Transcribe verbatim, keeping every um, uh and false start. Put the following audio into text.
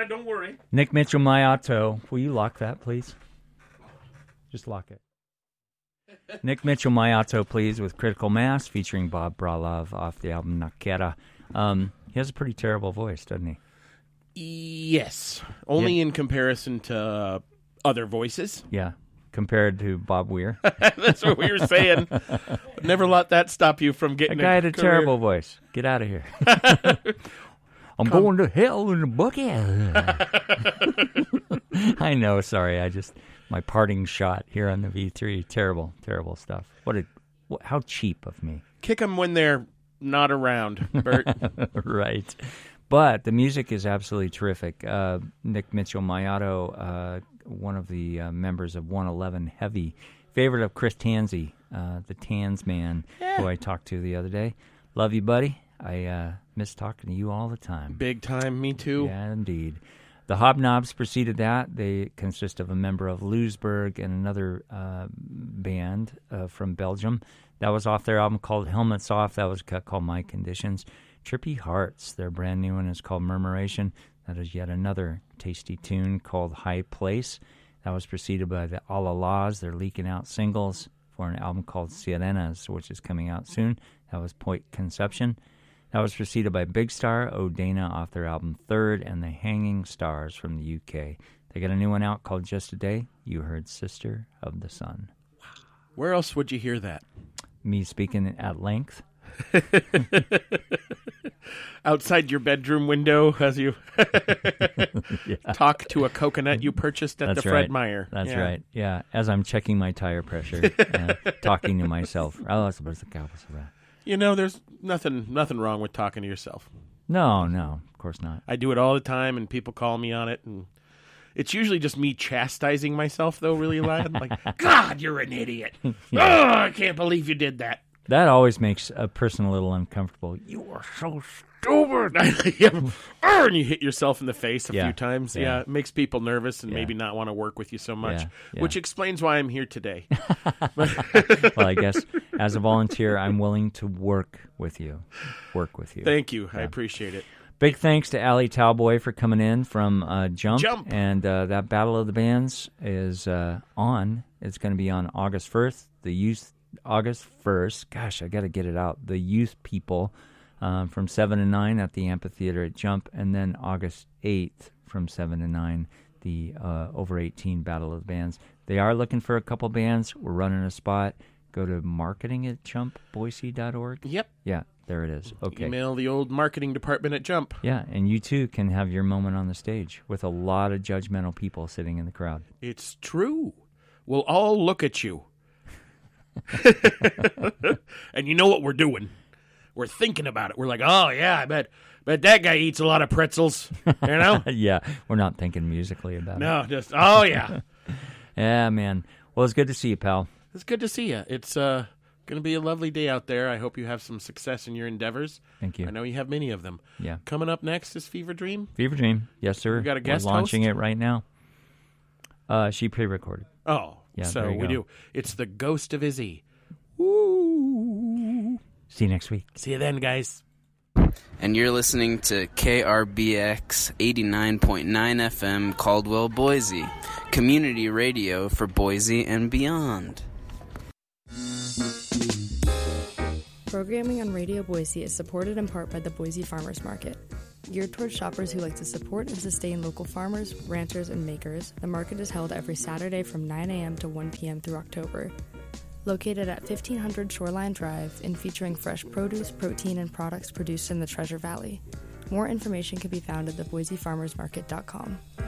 Yeah, don't worry. Nick Mitchell, Mayato. Will you lock that, please? Just lock it. Nick Mitchell, Mayato, please, with Critical Mass, featuring Bob Bralov off the album Nakeda. Um, he has a pretty terrible voice, doesn't he? Yes. Only yeah. in comparison to uh, other voices. Yeah. Compared to Bob Weir. That's what we were saying. But never let that stop you from getting a guy a had a career. terrible voice. Get out of here. I'm Come. going to hell in a bucket. I know. Sorry. I just, my parting shot here on the V three. Terrible, terrible stuff. What a, what, how cheap of me. Kick them when they're not around, Bert. Right. But the music is absolutely terrific. Uh, Nick Mitchell, Mayato, uh, one of the uh, members of one eleven Heavy, favorite of Chris Tansey, uh, the Tans man, yeah. who I talked to the other day. Love you, buddy. I uh, miss talking to you all the time. Big time, me too. Yeah, indeed. The Hobnobs preceded that. They consist of a member of Lewisburg and another uh, band uh, from Belgium. That was off their album called Helmets Off. That was a cut called My Conditions. Trippy Hearts, their brand new one, is called Murmuration. That is yet another tasty tune called High Place. That was preceded by the Alalas. They're leaking out singles for an album called Sirenas, which is coming out soon. That was Point Conception. That was preceded by Big Star, Odana off their album Third, and the Hanging Stars from the U K. They got a new one out called Just a Day. You heard Sister of the Sun. Where else would you hear that? Me speaking at length. Outside your bedroom window as you yeah. talk to a coconut you purchased at That's the Fred right. Meyer. That's yeah. right. Yeah, as I'm checking my tire pressure, uh, talking to myself. You know, there's nothing nothing wrong with talking to yourself. No, no, of course not. I do it all the time, and people call me on it, and it's usually just me chastising myself, though, really loud. Like, God, you're an idiot. yeah. Oh, I can't believe you did that. That always makes a person a little uncomfortable. You are so stupid. yeah. And you hit yourself in the face a yeah. few times. Yeah. yeah, it makes people nervous and yeah. maybe not want to work with you so much, yeah. Yeah. which explains why I'm here today. Well, I guess as a volunteer, I'm willing to work with you. Work with you. Thank you. Yeah. I appreciate it. Big thanks to Allie Talboy for coming in from uh, Jump. Jump. And uh, that Battle of the Bands is uh, on. It's going to be on August first. The youth August first. Gosh, I got to get it out. The youth people um, from seven to nine at the amphitheater at Jump. And then August eighth from seven to nine, the uh, over eighteen Battle of the Bands. They are looking for a couple bands. We're running a spot. Go to marketing at jump boise dot org. Yep. Yeah, there it is. Okay. Email the old marketing department at Jump. Yeah, and you too can have your moment on the stage with a lot of judgmental people sitting in the crowd. It's true. We'll all look at you. And you know what we're doing? We're thinking about it. We're like, oh, yeah, I bet bet that guy eats a lot of pretzels, you know? Yeah, we're not thinking musically about no, it. No, just, oh, yeah. Yeah, man. Well, it's good to see you, pal. It's good to see you. It's uh, going to be a lovely day out there. I hope you have some success in your endeavors. Thank you. I know you have many of them. Yeah. Coming up next is Fever Dream. Fever Dream. Yes, sir. We got a guest We're launching host? it right now. Uh, she pre-recorded. Oh, yeah, so we go. do. It's the Ghost of Izzy. Woo. See you next week. See you then, guys. And you're listening to K R B X eighty-nine point nine F M Caldwell, Boise. Community radio for Boise and beyond. Programming on Radio Boise is supported in part by the Boise Farmers Market. Geared towards shoppers who like to support and sustain local farmers, ranchers, and makers, the market is held every Saturday from nine a.m. to one p.m. through October. Located at fifteen hundred Shoreline Drive and featuring fresh produce, protein, and products produced in the Treasure Valley. More information can be found at the boise farmers market dot com.